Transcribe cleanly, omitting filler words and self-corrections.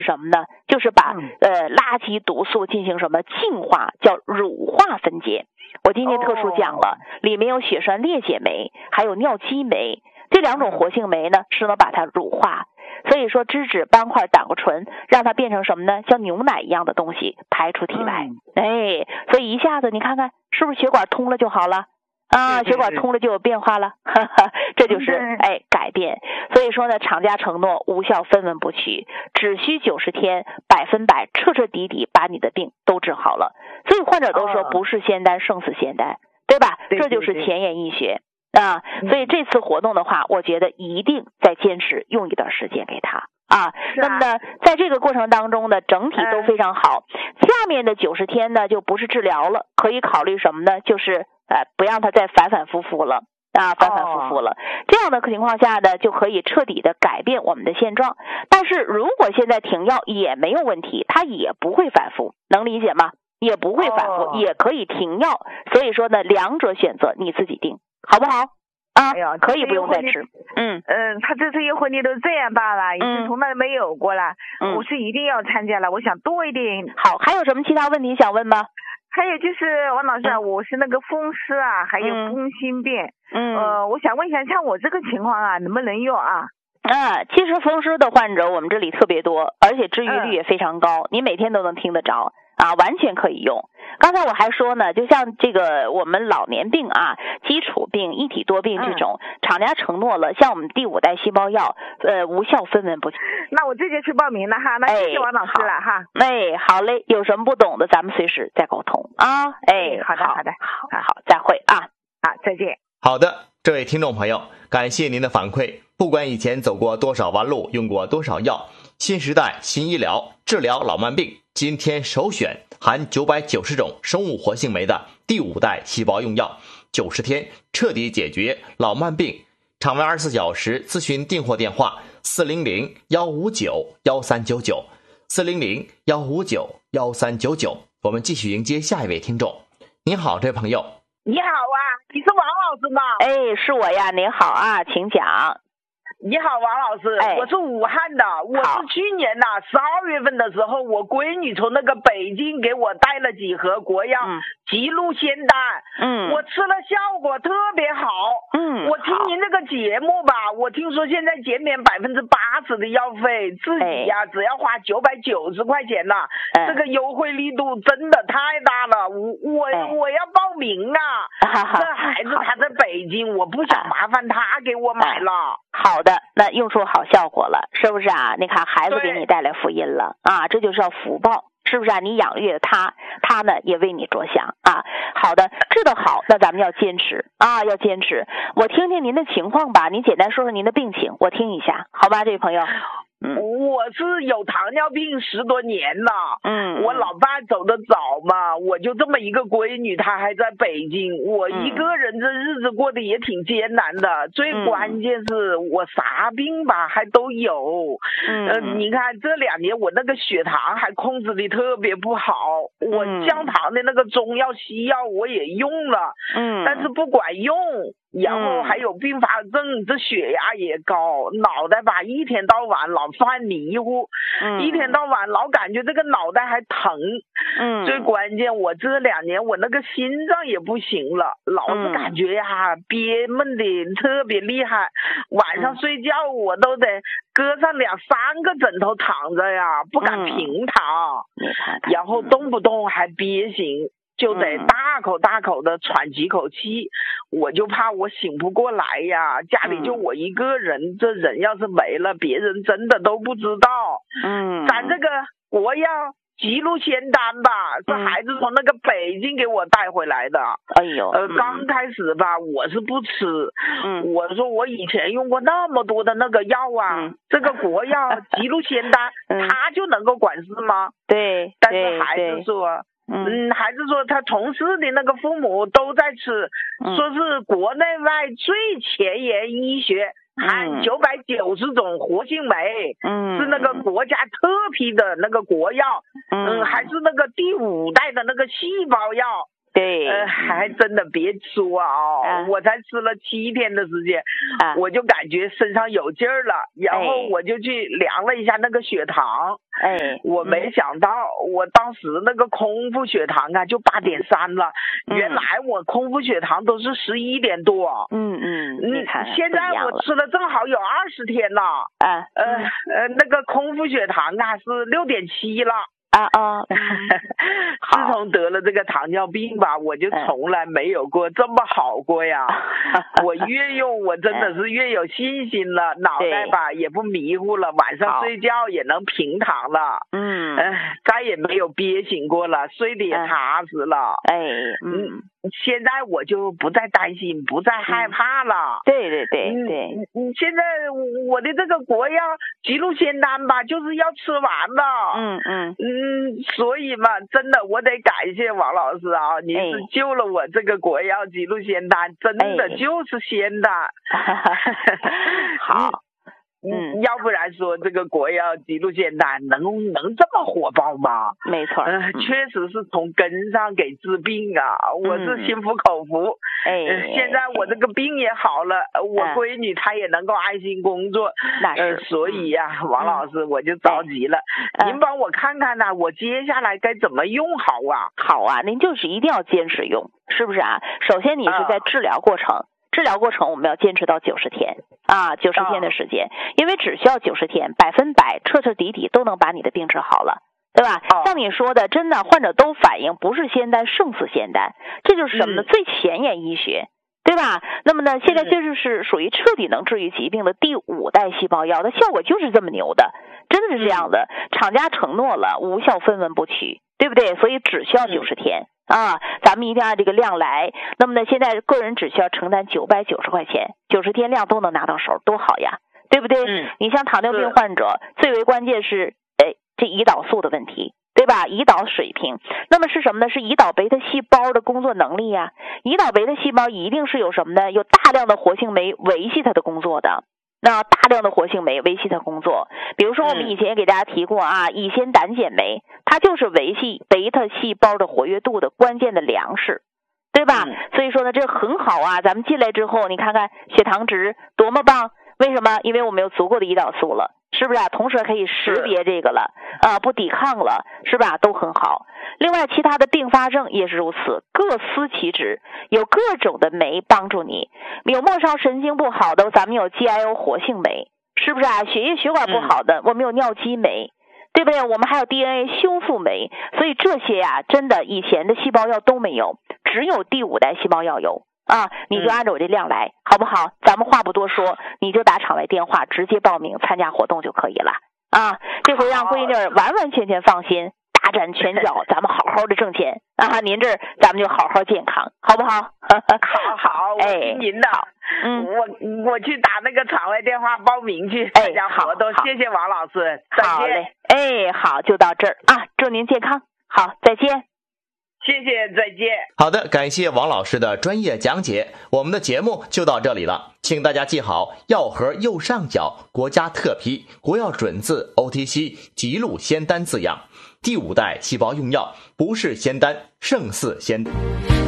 什么呢？就是把垃圾毒素进行什么净化，叫乳化分解。我今天特殊讲了，里面有血栓裂解酶，还有尿激酶，这两种活性酶呢是能把它乳化。所以说脂质、斑块、胆固醇让它变成什么呢？像牛奶一样的东西排出体外。所以一下子你看看是不是血管通了就好了啊？血管通了就有变化了，这就是改变。所以说呢，厂家承诺无效分文不取，只需90天，100%彻彻底底把你的病都治好了。所以患者都说不是仙丹胜似仙丹，对吧？这就是前沿医学啊。所以这次活动的话，我觉得一定再坚持用一段时间给他啊。那么呢，在这个过程当中呢，整体都非常好。下面的90天呢，就不是治疗了，可以考虑什么呢？就是不让它再反反复复了啊，反反复复了。这样的情况下呢，就可以彻底的改变我们的现状。但是如果现在停药也没有问题，它也不会反复，能理解吗？也不会反复，也可以停药。所以说呢，两者选择你自己定，好不好？啊，可以不用再吃。 他这次婚礼都这样大了，已经从来没有过了。我是一定要参加了，我想多一点。 好，还有什么其他问题想问吗？ 还有就是王老师啊，我是那个风湿啊，还有风心变。我想问一下，像我这个情况啊，能不能用啊？ 其实风湿的患者我们这里特别多，而且治愈率也非常高，你每天都能听得着啊，完全可以用。刚才我还说呢，就像这个我们老年病啊、基础病、一体多病这种，厂家承诺了，像我们第5代细胞药，无效分文不取。 那我这就去报名了哈，那谢谢王老师了哈。 好嘞，有什么不懂的，咱们随时再沟通啊。 好的， 好，再会啊。 好，再见。 好的，这位听众朋友，感谢您的反馈。不管以前走过多少弯路，用过多少药，新时代新医疗治疗老慢病，今天首选含990种生物活性酶的第5代细胞用药，90天彻底解决老慢病。场外24小时咨询订货电话400-159-1399 400-159-1399。我们继续迎接下一位听众。您好，这位朋友。 你好啊，你是王老师吗？ 是我呀，您好啊，请讲。 你好，王老师，我是武汉的，我是去年12月份的时候，我闺女从那个北京给我带了几盒国药吉路仙丹，我吃了效果特别好，我听您这个节目吧，我听说现在减免80%的药费，自己呀只要花990块钱了，这个优惠力度真的太大了，我要报名啊，这孩子他在北京，我不想麻烦他给我买了。 好的，那用出好效果了，是不是啊？你看孩子给你带来福音了啊，这就是要福报，是不是啊？你养育他，他呢也为你着想啊。好的，治得好，那咱们要坚持啊，要坚持。我听听您的情况吧，您简单说说您的病情，我听一下，好吧，这位朋友。 我是有糖尿病10多年了，我老爸走得早嘛，我就这么一个闺女，她还在北京，我一个人这日子过得也挺艰难的，最关键是我啥病吧还都有，你看这2年我那个血糖还控制的特别不好，我降糖的那个中药西药我也用了，但是不管用。然后还有并发症，这血压也高，脑袋吧一天到晚老犯迷糊，一天到晚老感觉这个脑袋还疼，最关键我这2年我那个心脏也不行了，老是感觉呀憋闷的特别厉害，晚上睡觉我都得搁上2、3个枕头躺着呀，不敢平躺，然后动不动还憋醒。就得大口大口的喘几口气，我就怕我醒不过来呀，家里就我一个人，这人要是没了，别人真的都不知道。咱这个国药吉路仙丹吧，是孩子从那个北京给我带回来的。刚开始吧，我是不吃。我说我以前用过那么多的那个药啊，这个国药吉路仙丹，它就能够管事吗？ 对。 但是孩子说。孩子说他同事的那个父母都在吃，说是国内外最前沿医学，含990种活性酶，是那个国家特批的那个国药，还是那个第5代的那个细胞药， 对， 还真的别说啊，我才吃了7天的时间，我就感觉身上有劲儿了，然后我就去量了一下那个血糖，我没想到我当时那个空腹血糖啊就8.3了，原来我空腹血糖都是11点多， 你看现在我吃了正好有20天了，那个空腹血糖啊是6.7了。自从得了这个糖尿病吧，我就从来没有过这么好过呀。我越用我真的是越有信心了，脑袋吧也不迷糊了，晚上睡觉也能平躺了，再也没有憋醒过了，睡得也踏实了。现在我就不再担心，不再害怕了。 对， 现在我的这个国药吉鹿仙丹吧，就是要吃完了。所以嘛，真的我得感谢王老师啊，您是救了我这个国药吉鹿仙丹，真的就是仙丹。 好。 要不然说这个国药吉鹿仙丹能这么火爆吗？ 没错， 确实是从根上给治病啊，我是心服口服。现在我这个病也好了，我闺女她也能够安心工作。所以呀，王老师我就着急了，您帮我看看呢，我接下来该怎么用好啊？ 好啊，您就是一定要坚持用，是不是啊？首先你是在治疗过程。治疗过程我们要坚持到90天90天的时间，因为只需要90天，100%彻底都能把你的病治好了，对吧？像你说的，真的患者都反映不是仙丹胜似仙丹，这就是什么呢？最前沿医学，对吧？那么呢，现在这就是属于彻底能治愈疾病的第5代细胞药，它效果就是这么牛的，真的是这样的。厂家承诺了，无效分文不取，对不对？所以只需要90天。咱们一定按这个量来。那么呢，现在个人只需要承担990块钱，90天量都能拿到手，多好呀，对不对？你像糖尿病患者，最为关键是这胰岛素的问题，对吧？胰岛水平，那么是什么呢？是胰岛贝塔细胞的工作能力呀。胰岛贝塔细胞一定是有什么呢？有大量的活性酶维系它的工作的。那大量的活性酶维系它工作，比如说我们以前也给大家提过乙酰胆碱酶，它就是维系贝塔细胞的活跃度的关键的粮食，对吧？所以说呢，这很好啊。咱们进来之后，你看看血糖值多么棒，为什么？因为我们有足够的胰岛素了，是不是啊？同时还可以识别这个了不抵抗了，是吧？都很好。另外其他的并发症也是如此，各司其职，有各种的酶帮助你。有末梢神经不好的，咱们有 GIO 活性酶，是不是啊？血液血管不好的，我们有尿激酶，对不对？我们还有 DNA 修复酶。所以这些呀，真的以前的细胞药都没有，只有第5代细胞药有你就按照我这量来，好不好？咱们话不多说，你就打场外电话直接报名参加活动就可以了这回让闺女完完全全放心，大展拳脚，咱们好好的挣钱您这咱们就好好健康，好不好？ 好，我听您的。我去打那个场外电话报名去参加活动。谢谢王老师，再见。 好嘞，好，就到这儿祝您健康，好，再见。 谢谢，再见。 好的，感谢王老师的专业讲解，我们的节目就到这里了，请大家记好药盒右上角国家特批国药准字 OTC 吉鹿仙丹字样，第5代细胞用药，不是仙丹胜似仙丹。